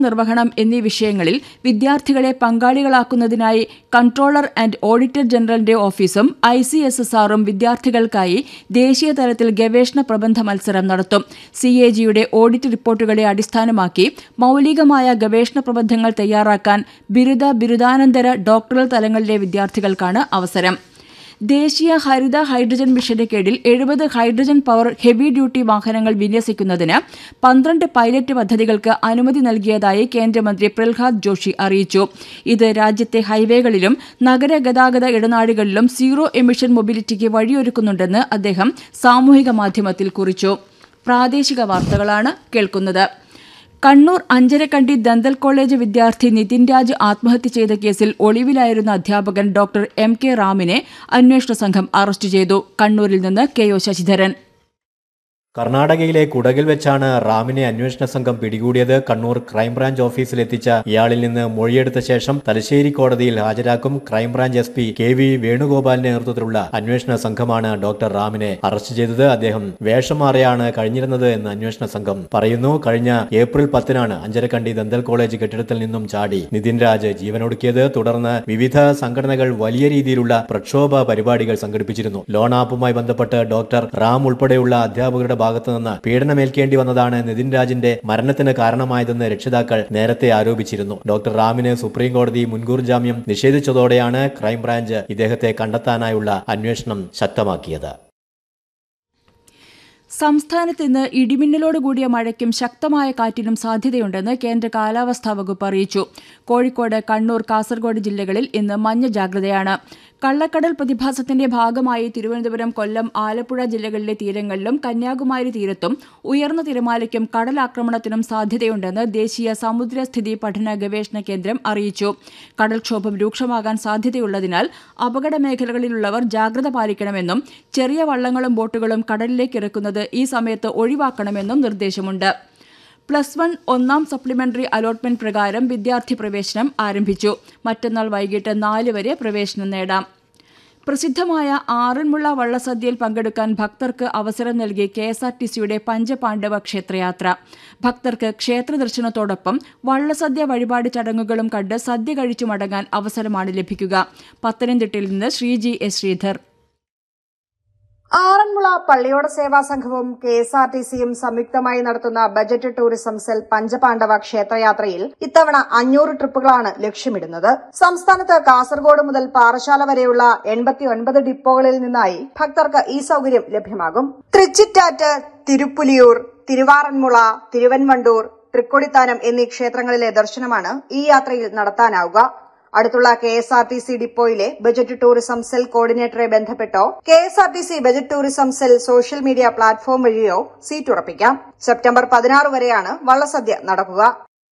നിർവഹണം എന്നീ വിഷയങ്ങളിൽ വിദ്യാർത്ഥികളെ പങ്കാളികളാക്കുന്നതിനായി കൺട്രോളർ ആൻഡ് ഓഡിറ്റർ ജനറലിന്റെ ഓഫീസും ICSSRും വിദ്യാർത്ഥികൾക്കായി ദേശീയ തലത്തിൽ ഗവേഷണ പ്രബന്ധ മത്സരം നടത്തും. CAGയുടെ ഓഡിറ്റ് റിപ്പോർട്ടുകളെ അടിസ്ഥാനമാക്കി മൌലികമായ ഗവേഷണ പ്രബന്ധങ്ങൾ തയ്യാറാക്കാൻ ബിരുദാനന്തര ഡോക്ടറൽ തലങ്ങളിലെ വിദ്യാർത്ഥികൾക്കാണ് അവസരം. ദേശീയ ഹരിത ഹൈഡ്രജൻ മിഷന്റെ കീഴിൽ 70 ഹൈഡ്രജൻ പവർ ഹെവി ഡ്യൂട്ടി വാഹനങ്ങൾ വിന്യസിക്കുന്നതിന് 12 പൈലറ്റ് പദ്ധതികൾക്ക് അനുമതി നൽകിയതായി കേന്ദ്രമന്ത്രി പ്രഹ്ലാദ് ജോഷി അറിയിച്ചു. ഇത് രാജ്യത്തെ ഹൈവേകളിലും നഗര ഗതാഗത ഇടനാഴികളിലും സീറോ എമിഷൻ മൊബിലിറ്റിക്ക് വഴിയൊരുക്കുന്നുണ്ടെന്ന് അദ്ദേഹം സാമൂഹിക മാധ്യമത്തിൽ കുറിച്ചു. പ്രാദേശിക വാർത്തകളാണ് കേൾക്കുന്നത്. കണ്ണൂർ അഞ്ചരക്കണ്ടി ദന്തൽ കോളേജ് വിദ്യാർത്ഥി നിതിൻ രാജ് ആത്മഹത്യ ചെയ്ത കേസിൽ ഒളിവിലായിരുന്ന അധ്യാപകൻ ഡോക്ടർ MK റാമിനെ അന്വേഷണ സംഘം അറസ്റ്റ് ചെയ്തു. കണ്ണൂരിൽ നിന്ന് KO ശശിധരൻ. കർണാടകയിലെ കുടകിൽ വെച്ചാണ് റാമിനെ അന്വേഷണ സംഘം പിടികൂടിയത്. കണ്ണൂർ ക്രൈംബ്രാഞ്ച് ഓഫീസിലെത്തിച്ച ഇയാളിൽ നിന്ന് മൊഴിയെടുത്ത ശേഷം തലശ്ശേരി കോടതിയിൽ ഹാജരാക്കും. ക്രൈംബ്രാഞ്ച് SP KV വേണുഗോപാലിന്റെ നേതൃത്വത്തിലുള്ള അന്വേഷണ സംഘമാണ് ഡോക്ടർ റാമിനെ അറസ്റ്റ് ചെയ്തത്. അദ്ദേഹം വേഷം മാറിയാണ് കഴിഞ്ഞിരുന്നത് എന്ന് അന്വേഷണ സംഘം പറയുന്നു. കഴിഞ്ഞ ഏപ്രിൽ 10-നാണ് അഞ്ചരക്കണ്ടി ദന്തൽ കോളേജ് കെട്ടിടത്തിൽ നിന്നും ചാടി നിതിൻ രാജ് ജീവനൊടുക്കിയത്. തുടർന്ന് വിവിധ സംഘടനകൾ വലിയ രീതിയിലുള്ള പ്രക്ഷോഭ പരിപാടികൾ സംഘടിപ്പിച്ചിരുന്നു. ലോൺ ആപ്പുമായി ബന്ധപ്പെട്ട് ഡോക്ടർ റാം ഉൾപ്പെടെയുള്ള അധ്യാപകരുടെ ഭാഗത്തുനിന്ന് പീഡനമേൽക്കേണ്ടി വന്നതാണ് നിതിൻ രാജിന്റെ മരണത്തിന് കാരണമായതെന്ന് രക്ഷിതാക്കൾ നേരത്തെ ആരോപിച്ചിരുന്നു. ഡോക്ടർ റാമിന് സുപ്രീം കോടതി മുൻകൂർ ജാമ്യം നിഷേധിച്ചതോടെയാണ് ക്രൈംബ്രാഞ്ച് ഇദ്ദേഹത്തെ കണ്ടെത്താനായുള്ള അന്വേഷണം ശക്തമാക്കിയത്. സംസ്ഥാനത്ത് ഇന്ന് ഇടിമിന്നലോടുകൂടിയ മഴയ്ക്കും ശക്തമായ കാറ്റിനും സാധ്യതയുണ്ടെന്ന് കേന്ദ്ര കാലാവസ്ഥാ വകുപ്പ് അറിയിച്ചു. കോഴിക്കോട്, കണ്ണൂർ, കാസർഗോഡ് ജില്ലകളിൽ ഇന്ന് മഞ്ഞ ജാഗ്രതയാണ്. കള്ളക്കടൽ പ്രതിഭാസത്തിന്റെ ഭാഗമായി തിരുവനന്തപുരം, കൊല്ലം, ആലപ്പുഴ ജില്ലകളിലെ തീരങ്ങളിലും കന്യാകുമാരി തീരത്തും ഉയർന്ന തിരമാലയ്ക്കും കടലാക്രമണത്തിനും സാധ്യതയുണ്ടെന്ന് ദേശീയ സമുദ്രസ്ഥിതി പഠന ഗവേഷണ കേന്ദ്രം അറിയിച്ചു. കടൽക്ഷോഭം രൂക്ഷമാകാൻ സാധ്യതയുള്ളതിനാൽ അപകട മേഖലകളിലുള്ളവർ ജാഗ്രത പാലിക്കണമെന്നും ചെറിയ വള്ളങ്ങളും ബോട്ടുകളും കടലിലേക്ക് ഇറക്കുന്നത് ഈ സമയത്ത് ഒഴിവാക്കണമെന്നും നിർദ്ദേശമുണ്ട്. +1 ഒന്നാം സപ്ലിമെന്ററി അലോട്ട്മെന്റ് പ്രകാരം വിദ്യാർത്ഥി പ്രവേശനം ആരംഭിച്ചു. മറ്റന്നാൾ വൈകിട്ട് 4 വരെ പ്രവേശനം നേടാം. പ്രസിദ്ധമായ ആറന്മുള വള്ളസദ്യയിൽ പങ്കെടുക്കാൻ ഭക്തർക്ക് അവസരം നൽകി KSRTCയുടെ പഞ്ചപാണ്ഡവ ക്ഷേത്രയാത്ര. ഭക്തർക്ക് ക്ഷേത്ര ദർശനത്തോടൊപ്പം വള്ളസദ്യ വഴിപാട് ചടങ്ങുകളും കണ്ട് സദ്യ കഴിച്ചു മടങ്ങാൻ അവസരമാണ് ലഭിക്കുക. പത്തനംതിട്ടയിൽ നിന്ന് ശ്രീജി S. ശ്രീധർ. ആറന്മുള പള്ളിയോട സേവാ സംഘവും KSRTCയും സംയുക്തമായി നടത്തുന്ന ബജറ്റ് ടൂറിസം സെൽ പഞ്ചപാണ്ഡവ ക്ഷേത്രയാത്രയിൽ ഇത്തവണ 500 ട്രിപ്പുകളാണ് ലക്ഷ്യമിടുന്നത്. സംസ്ഥാനത്ത് കാസർഗോഡ് മുതൽ പാറശാല വരെയുള്ള 89 ഡിപ്പോകളിൽ നിന്നായി ഭക്തർക്ക് ഈ സൌകര്യം ലഭ്യമാകും. തൃച്ചിറ്റാറ്റ്, തിരുപ്പുലിയൂർ, തിരുവാറന്മുള, തിരുവൻവണ്ടൂർ, തൃക്കൊടിത്താനം എന്നീ ക്ഷേത്രങ്ങളിലെ ദർശനമാണ് ഈ യാത്രയിൽ നടത്താനാവുക. അടുത്തുള്ള KSRTC ഡിപ്പോയിലെ budget tourism cell കോർഡിനേറ്ററെ ബന്ധപ്പെട്ടോ KSRTC budget tourism cell social media platform വഴിയോ സീറ്റ് ഉറപ്പിക്കാം. സെപ്റ്റംബർ 16 വരെയാണ് വള്ളസദ്യ നടക്കുക.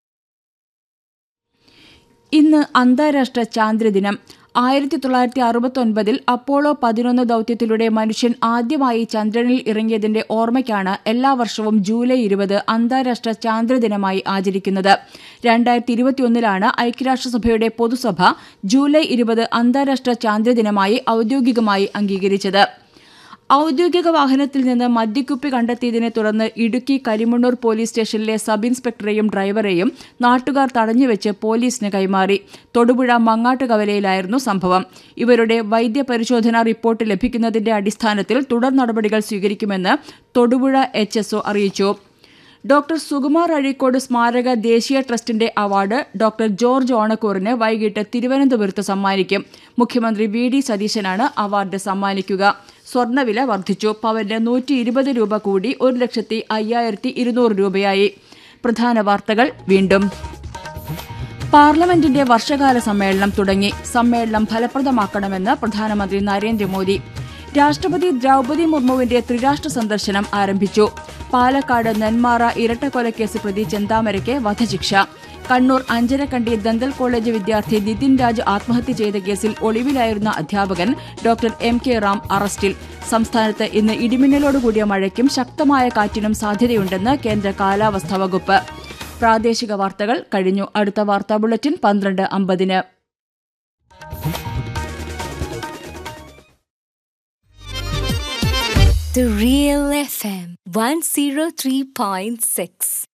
ഇന്ന് അന്താരാഷ്ട്ര ചാന്ദ്രദിനം. 1969-ൽ അപ്പോളോ 11 ദൌത്യത്തിലൂടെ മനുഷ്യൻ ആദ്യമായി ചന്ദ്രനിൽ ഇറങ്ങിയതിന്റെ ഓർമ്മയ്ക്കാണ് എല്ലാ വർഷവും ജൂലൈ 20 അന്താരാഷ്ട്ര ചാന്ദ്രദിനമായി ആചരിക്കുന്നത്. 2021-ലാണ് ഐക്യരാഷ്ട്രസഭയുടെ പൊതുസഭ ജൂലൈ 20 അന്താരാഷ്ട്ര ചാന്ദ്രദിനമായി ഔദ്യോഗികമായി അംഗീകരിച്ചത്. ഔദ്യോഗിക വാഹനത്തിൽ നിന്ന് മദ്യക്കുപ്പി കണ്ടെത്തിയതിനെ തുടർന്ന് ഇടുക്കി കരിമണ്ണൂർ പോലീസ് സ്റ്റേഷനിലെ സബ് ഇൻസ്പെക്ടറെയും ഡ്രൈവറെയും നാട്ടുകാർ തടഞ്ഞുവെച്ച് പോലീസിന് കൈമാറി. തൊടുപുഴ മങ്ങാട്ടുകവലയിലായിരുന്നു സംഭവം. ഇവരുടെ വൈദ്യപരിശോധനാ റിപ്പോർട്ട് ലഭിക്കുന്നതിന്റെ അടിസ്ഥാനത്തിൽ തുടർ നടപടികൾ സ്വീകരിക്കുമെന്ന് തൊടുപുഴ HSO അറിയിച്ചു. ഡോക്ടർ സുകുമാർ അഴീക്കോട് സ്മാരക ദേശീയ ട്രസ്റ്റിന്റെ അവാർഡ് ഡോക്ടർ ജോർജ് ഓണക്കൂറിന് വൈകിട്ട് തിരുവനന്തപുരത്ത് സമ്മാനിക്കും. മുഖ്യമന്ത്രി VD സതീശനാണ് അവാർഡ് സമ്മാനിക്കുക. സ്വർണ്ണവില വർദ്ധിച്ചു. പവന് 120 രൂപ കൂടി 1,05,200 രൂപയായി. പ്രധാന വാർത്തകൾ വീണ്ടും. പാർലമെന്റിന്റെ വർഷകാല സമ്മേളനം തുടങ്ങി. സമ്മേളനം ഫലപ്രദമാക്കണമെന്ന് പ്രധാനമന്ത്രി നരേന്ദ്രമോദി. രാഷ്ട്രപതി ദ്രൌപദി മുർമുവിന്റെ ത്രിരാഷ്ട്ര സന്ദർശനം ആരംഭിച്ചു. പാലക്കാട് നെന്മാറ ഇരട്ടക്കൊലക്കേസ് പ്രതി ചെന്താമരയ്ക്ക് വധശിക്ഷ. കണ്ണൂർ അഞ്ചരക്കണ്ടി ദന്തൽ കോളേജ് വിദ്യാർത്ഥി നിതിൻ രാജ് ആത്മഹത്യ ചെയ്ത കേസിൽ ഒളിവിലായിരുന്ന അധ്യാപകൻ ഡോക്ടർ MK റാം അറസ്റ്റിൽ. സംസ്ഥാനത്ത് ഇന്ന് ഇടിമിന്നലോടുകൂടിയ മഴയ്ക്കും ശക്തമായ കാറ്റിനും സാധ്യതയുണ്ടെന്ന് കേന്ദ്ര കാലാവസ്ഥാ വകുപ്പ്. പ്രാദേശിക വാർത്തകൾ കഴിഞ്ഞു. അടുത്ത വാർത്താ ബുള്ളറ്റിൻ 12:50-ന്. The Real FM 103.6